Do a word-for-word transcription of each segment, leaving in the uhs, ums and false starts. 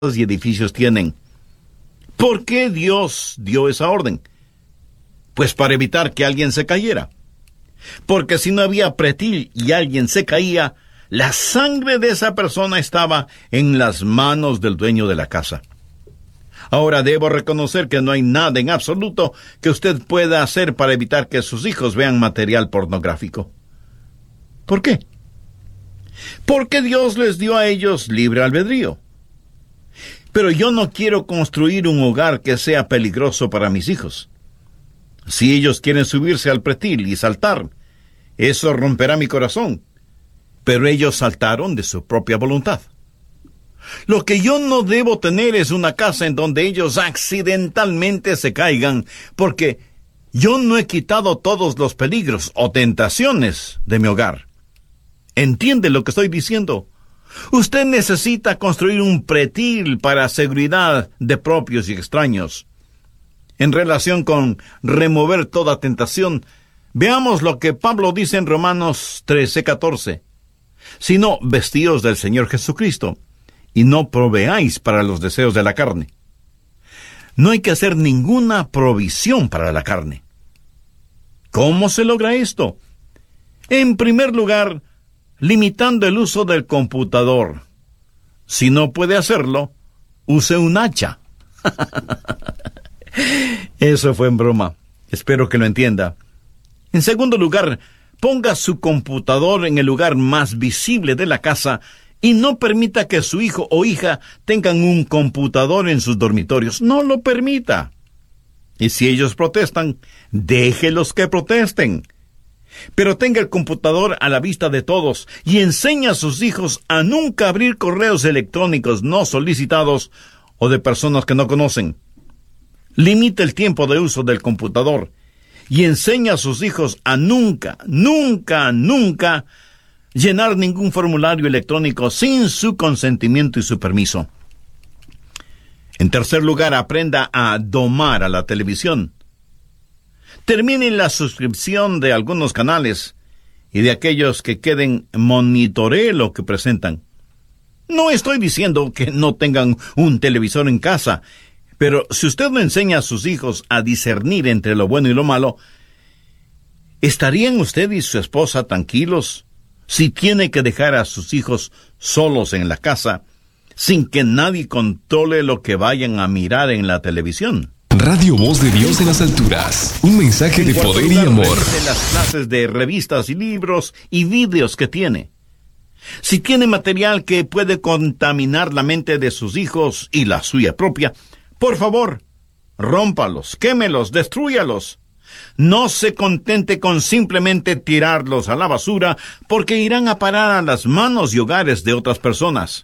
y edificios tienen. ¿Por qué Dios dio esa orden? Pues para evitar que alguien se cayera. Porque si no había pretil y alguien se caía, la sangre de esa persona estaba en las manos del dueño de la casa. Ahora debo reconocer que no hay nada en absoluto que usted pueda hacer para evitar que sus hijos vean material pornográfico. ¿Por qué? Porque Dios les dio a ellos libre albedrío. Pero yo no quiero construir un hogar que sea peligroso para mis hijos. Si ellos quieren subirse al pretil y saltar, eso romperá mi corazón. Pero ellos saltaron de su propia voluntad. Lo que yo no debo tener es una casa en donde ellos accidentalmente se caigan, porque yo no he quitado todos los peligros o tentaciones de mi hogar. ¿Entiende lo que estoy diciendo? Usted necesita construir un pretil para seguridad de propios y extraños. En relación con remover toda tentación, veamos lo que Pablo dice en Romanos trece catorce. Sino vestíos del Señor Jesucristo, y no proveáis para los deseos de la carne. No hay que hacer ninguna provisión para la carne. ¿Cómo se logra esto? En primer lugar, limitando el uso del computador. Si no puede hacerlo, use un hacha. Eso fue en broma. Espero que lo entienda. En segundo lugar, ponga su computador en el lugar más visible de la casa y no permita que su hijo o hija tengan un computador en sus dormitorios. No lo permita. Y si ellos protestan, déjelos que protesten. Pero tenga el computador a la vista de todos y enseñe a sus hijos a nunca abrir correos electrónicos no solicitados o de personas que no conocen. Limite el tiempo de uso del computador y enseña a sus hijos a nunca, nunca, nunca llenar ningún formulario electrónico sin su consentimiento y su permiso. En tercer lugar, aprenda a domar a la televisión. Termine la suscripción de algunos canales y de aquellos que queden monitoree lo que presentan. No estoy diciendo que no tengan un televisor en casa, pero si usted no enseña a sus hijos a discernir entre lo bueno y lo malo, ¿estarían usted y su esposa tranquilos si tiene que dejar a sus hijos solos en la casa, sin que nadie controle lo que vayan a mirar en la televisión? Radio Voz de Dios en las alturas. Un mensaje de poder y amor. De las clases de revistas y libros y vídeos que tiene. Si tiene material que puede contaminar la mente de sus hijos y la suya propia, por favor, rómpalos, quémelos, destrúyalos. No se contente con simplemente tirarlos a la basura, porque irán a parar a las manos y hogares de otras personas.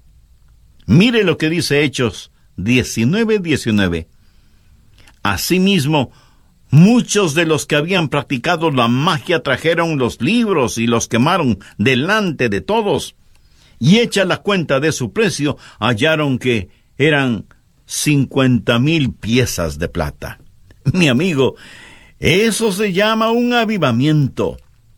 Mire lo que dice Hechos diecinueve diecinueve. Asimismo, muchos de los que habían practicado la magia trajeron los libros y los quemaron delante de todos, y hecha la cuenta de su precio, hallaron que eran cincuenta mil piezas de plata. Mi amigo, eso se llama un avivamiento.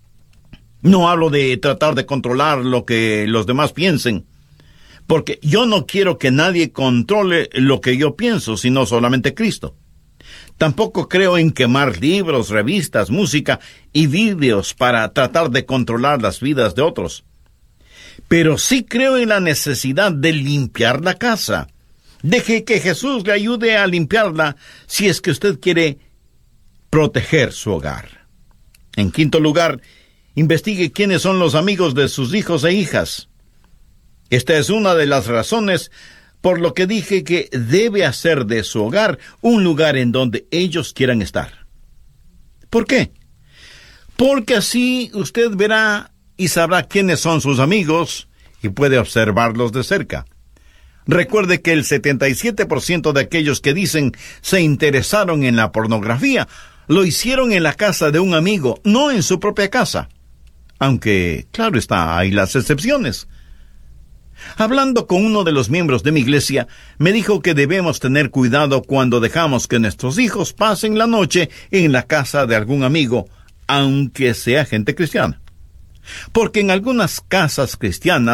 No hablo de tratar de controlar lo que los demás piensen, porque yo no quiero que nadie controle lo que yo pienso, sino solamente Cristo. Tampoco creo en quemar libros, revistas, música y vídeos para tratar de controlar las vidas de otros. Pero sí creo en la necesidad de limpiar la casa. Deje que Jesús le ayude a limpiarla si es que usted quiere proteger su hogar. En quinto lugar, investigue quiénes son los amigos de sus hijos e hijas. Esta es una de las razones por lo que dije que debe hacer de su hogar un lugar en donde ellos quieran estar. ¿Por qué? Porque así usted verá y sabrá quiénes son sus amigos y puede observarlos de cerca. Recuerde que el setenta y siete por ciento de aquellos que dicen se interesaron en la pornografía lo hicieron en la casa de un amigo, no en su propia casa. Aunque, claro está, hay las excepciones. Hablando con uno de los miembros de mi iglesia, me dijo que debemos tener cuidado cuando dejamos que nuestros hijos pasen la noche en la casa de algún amigo, aunque sea gente cristiana. Porque en algunas casas cristianas,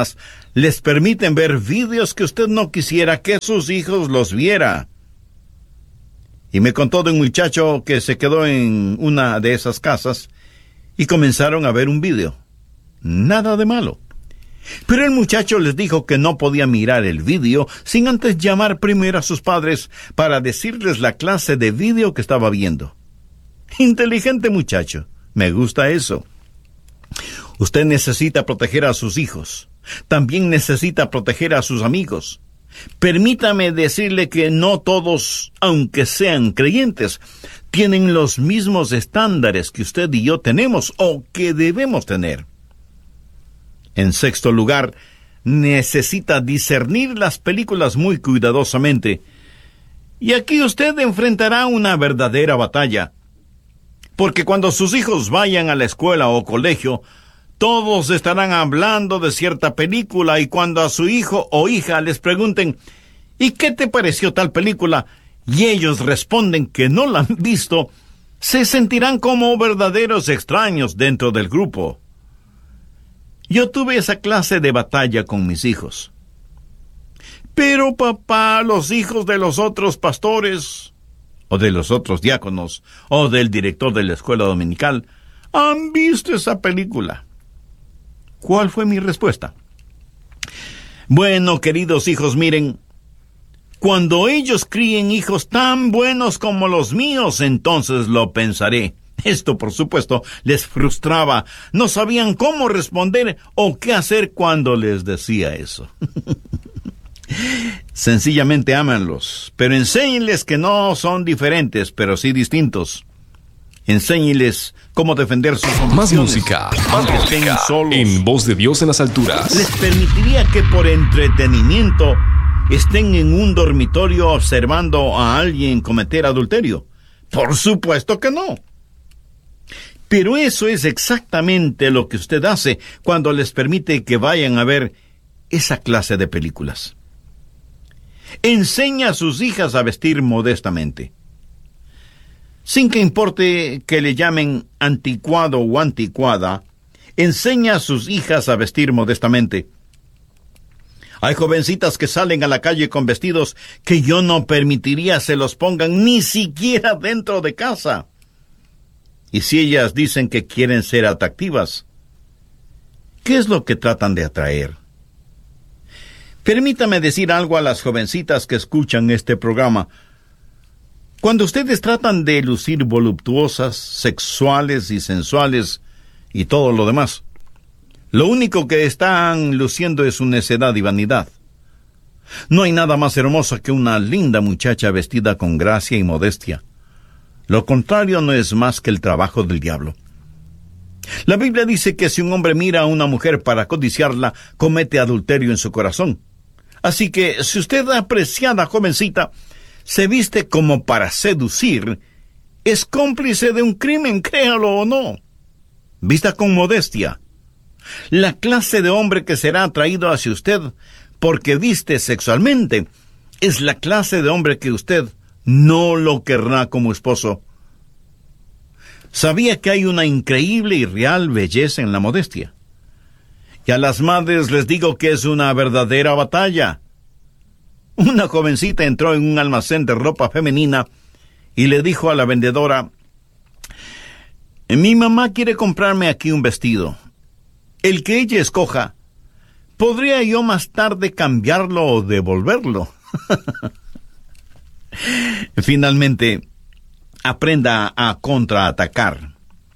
les permiten ver vídeos que usted no quisiera que sus hijos los viera. Y me contó de un muchacho que se quedó en una de esas casas y comenzaron a ver un vídeo. Nada de malo. Pero el muchacho les dijo que no podía mirar el vídeo sin antes llamar primero a sus padres para decirles la clase de vídeo que estaba viendo. Inteligente muchacho. Me gusta eso. Usted necesita proteger a sus hijos. También necesita proteger a sus amigos. Permítame decirle que no todos, aunque sean creyentes, tienen los mismos estándares que usted y yo tenemos o que debemos tener. En sexto lugar, necesita discernir las películas muy cuidadosamente. Y aquí usted enfrentará una verdadera batalla. Porque cuando sus hijos vayan a la escuela o colegio, todos estarán hablando de cierta película y cuando a su hijo o hija les pregunten ¿y qué te pareció tal película? Y ellos responden que no la han visto, se sentirán como verdaderos extraños dentro del grupo. Yo tuve esa clase de batalla con mis hijos. Pero papá, los hijos de los otros pastores, o de los otros diáconos, o del director de la escuela dominical, han visto esa película. ¿Cuál fue mi respuesta? Bueno, queridos hijos, miren, cuando ellos críen hijos tan buenos como los míos, entonces lo pensaré. Esto, por supuesto, les frustraba. No sabían cómo responder o qué hacer cuando les decía eso. Sencillamente ámanlos, pero enséñenles que no son diferentes, pero sí distintos. Enséñenles cómo defender sus convicciones. Más música, más música, solos. En Voz de Dios en las alturas. ¿Les permitiría que por entretenimiento estén en un dormitorio observando a alguien cometer adulterio? Por supuesto que no. Pero eso es exactamente lo que usted hace cuando les permite que vayan a ver esa clase de películas. Enseña a sus hijas a vestir modestamente. Sin que importe que le llamen anticuado o anticuada, enseña a sus hijas a vestir modestamente. Hay jovencitas que salen a la calle con vestidos que yo no permitiría se los pongan ni siquiera dentro de casa. Y si ellas dicen que quieren ser atractivas, ¿qué es lo que tratan de atraer? Permítame decir algo a las jovencitas que escuchan este programa. Cuando ustedes tratan de lucir voluptuosas, sexuales y sensuales y todo lo demás, lo único que están luciendo es su necedad y vanidad. No hay nada más hermoso que una linda muchacha vestida con gracia y modestia. Lo contrario no es más que el trabajo del diablo. La Biblia dice que si un hombre mira a una mujer para codiciarla, comete adulterio en su corazón. Así que si usted, apreciada jovencita, se viste como para seducir, es cómplice de un crimen, créalo o no. Vista con modestia. La clase de hombre que será atraído hacia usted porque viste sexualmente es la clase de hombre que usted no lo querrá como esposo. Sabía que hay una increíble y real belleza en la modestia. Y a las madres les digo que es una verdadera batalla. Una jovencita entró en un almacén de ropa femenina y le dijo a la vendedora: mi mamá quiere comprarme aquí un vestido. El que ella escoja, ¿podría yo más tarde cambiarlo o devolverlo? Finalmente, aprenda a contraatacar.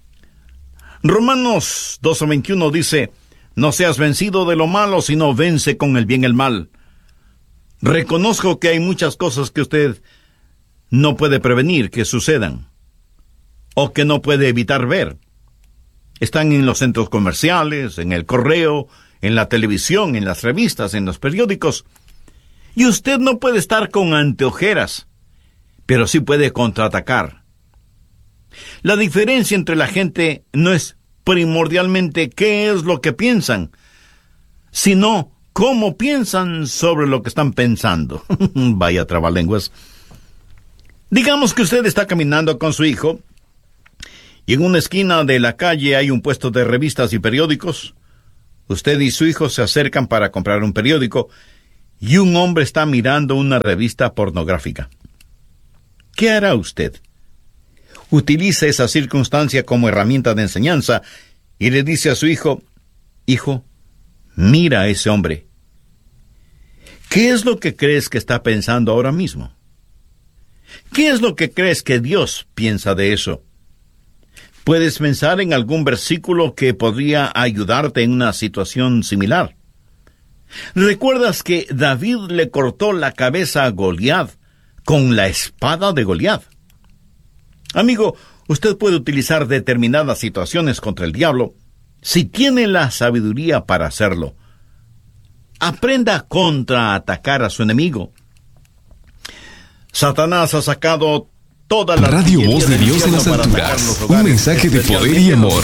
Romanos doce veintiuno dice: no seas vencido de lo malo, sino vence con el bien el mal. Reconozco que hay muchas cosas que usted no puede prevenir que sucedan, o que no puede evitar ver. Están en los centros comerciales, en el correo, en la televisión, en las revistas, en los periódicos. Y usted no puede estar con anteojeras, pero sí puede contraatacar. La diferencia entre la gente no es primordialmente qué es lo que piensan, sino cómo piensan sobre lo que están pensando. Vaya trabalenguas. Digamos que usted está caminando con su hijo y en una esquina de la calle hay un puesto de revistas y periódicos. Usted y su hijo se acercan para comprar un periódico y un hombre está mirando una revista pornográfica. ¿Qué hará usted? Utiliza esa circunstancia como herramienta de enseñanza y le dice a su hijo: hijo, mira a ese hombre. ¿Qué es lo que crees que está pensando ahora mismo? ¿Qué es lo que crees que Dios piensa de eso? ¿Puedes pensar en algún versículo que podría ayudarte en una situación similar? ¿Recuerdas que David le cortó la cabeza a Goliat con la espada de Goliat? Amigo, usted puede utilizar determinadas situaciones contra el diablo si tiene la sabiduría para hacerlo. Aprenda a contraatacar a su enemigo. Satanás ha sacado toda la Radio Voz de Dios en las alturas. Un mensaje de poder y amor.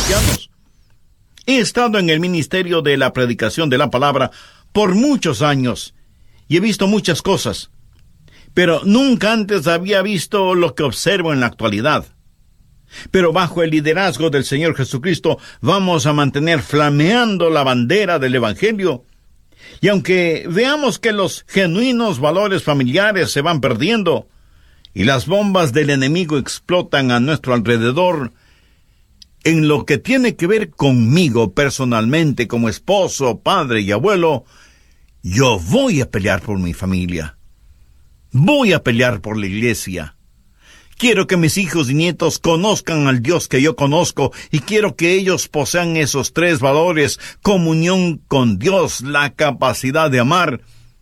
He estado en el ministerio de la predicación de la palabra por muchos años y he visto muchas cosas, pero nunca antes había visto lo que observo en la actualidad. Pero bajo el liderazgo del Señor Jesucristo vamos a mantener flameando la bandera del Evangelio. Y aunque veamos que los genuinos valores familiares se van perdiendo y las bombas del enemigo explotan a nuestro alrededor, en lo que tiene que ver conmigo personalmente como esposo, padre y abuelo, yo voy a pelear por mi familia. Voy a pelear por la iglesia. Quiero que mis hijos y nietos conozcan al Dios que yo conozco y quiero que ellos posean esos tres valores: comunión con Dios, la capacidad de amar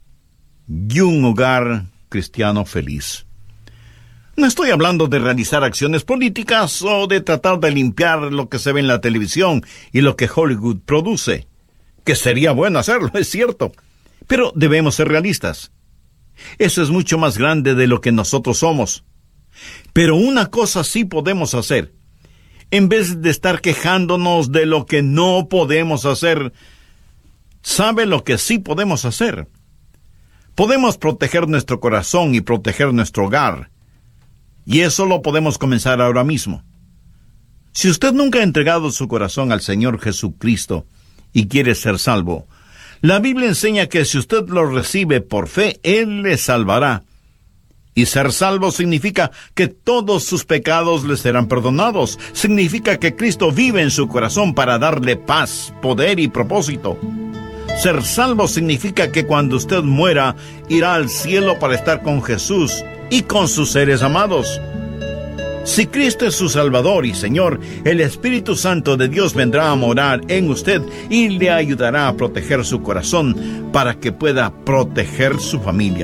y un hogar cristiano feliz. No estoy hablando de realizar acciones políticas o de tratar de limpiar lo que se ve en la televisión y lo que Hollywood produce, que sería bueno hacerlo, es cierto, pero debemos ser realistas. Eso es mucho más grande de lo que nosotros somos. Pero una cosa sí podemos hacer. En vez de estar quejándonos de lo que no podemos hacer, ¿sabe lo que sí podemos hacer? Podemos proteger nuestro corazón y proteger nuestro hogar. Y eso lo podemos comenzar ahora mismo. Si usted nunca ha entregado su corazón al Señor Jesucristo y quiere ser salvo, la Biblia enseña que si usted lo recibe por fe, Él le salvará. Y ser salvo significa que todos sus pecados le serán perdonados. Significa que Cristo vive en su corazón para darle paz, poder y propósito. Ser salvo significa que cuando usted muera, irá al cielo para estar con Jesús y con sus seres amados. Si Cristo es su Salvador y Señor, el Espíritu Santo de Dios vendrá a morar en usted y le ayudará a proteger su corazón para que pueda proteger su familia.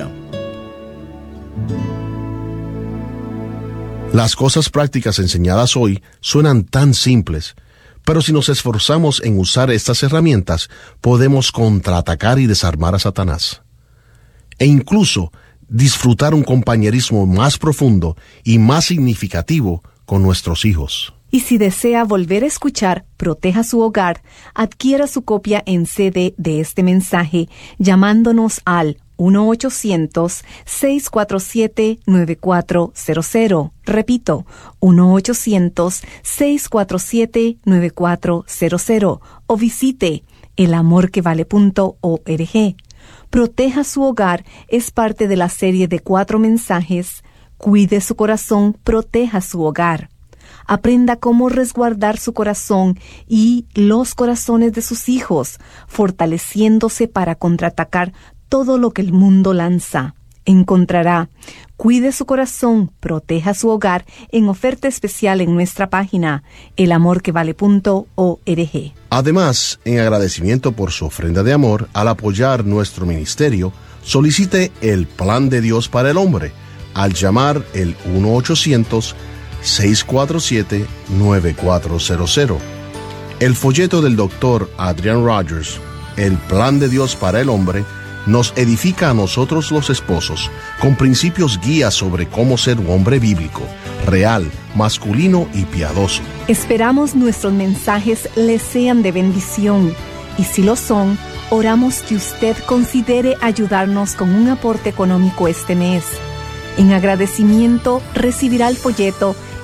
Las cosas prácticas enseñadas hoy suenan tan simples, pero si nos esforzamos en usar estas herramientas, podemos contraatacar y desarmar a Satanás. E incluso disfrutar un compañerismo más profundo y más significativo con nuestros hijos. Y si desea volver a escuchar Proteja su Hogar, adquiera su copia en C D de este mensaje llamándonos al uno ochocientos, seis cuatro siete, nueve cuatro cero cero. Repito, uno ochocientos, seis cuatro siete, nueve cuatro cero cero. O visite el amor que vale punto org. Proteja su Hogar es parte de la serie de cuatro mensajes. Cuide su corazón, proteja su hogar. Aprenda cómo resguardar su corazón y los corazones de sus hijos, fortaleciéndose para contraatacar todo lo que el mundo lanza. Encontrará Cuide su corazón, proteja su hogar en oferta especial en nuestra página el amor que vale punto org. Además, en agradecimiento por su ofrenda de amor al apoyar nuestro ministerio, solicite el Plan de Dios para el Hombre al llamar el uno ochocientos, seis cuatro siete, nueve cuatro cero cero. El folleto del doctor Adrian Rogers, El Plan de Dios para el Hombre, nos edifica a nosotros los esposos con principios guías sobre cómo ser un hombre bíblico, real, masculino y piadoso. Esperamos nuestros mensajes les sean de bendición y si lo son, oramos que usted considere ayudarnos con un aporte económico este mes. En agradecimiento recibirá el folleto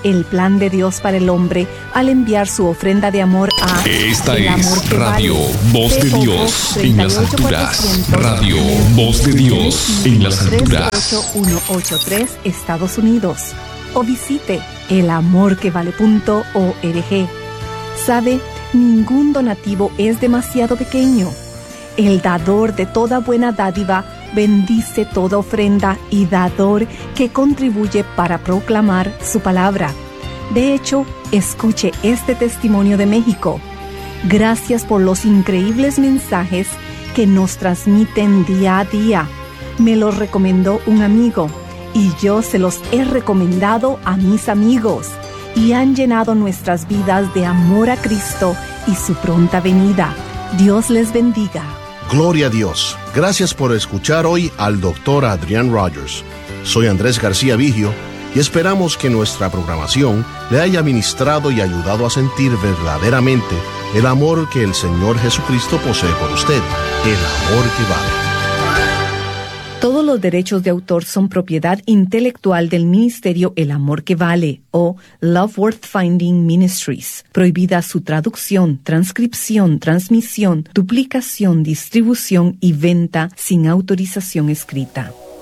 el plan de Dios para el hombre al enviar su ofrenda de amor a Esta El Amor es que Radio Vale. Voz de P O Dios en las alturas. Radio Voz de Dios en las alturas. tres ocho uno ocho tres Estados Unidos. O visite el amor que vale punto org. ¿Sabe? Ningún donativo es demasiado pequeño. El dador de toda buena dádiva bendice toda ofrenda y dador que contribuye para proclamar su palabra. De hecho, escuche este testimonio de México. Gracias por los increíbles mensajes que nos transmiten día a día. Me los recomendó un amigo y yo se los he recomendado a mis amigos y han llenado nuestras vidas de amor a Cristo y su pronta venida. Dios les bendiga. Gloria a Dios. Gracias por escuchar hoy al doctor Adrián Rogers. Soy Andrés García Vigio y esperamos que nuestra programación le haya ministrado y ayudado a sentir verdaderamente el amor que el Señor Jesucristo posee por usted, el amor que vale. Todos los derechos de autor son propiedad intelectual del Ministerio El Amor que Vale o Love Worth Finding Ministries. Prohibida su traducción, transcripción, transmisión, duplicación, distribución y venta sin autorización escrita.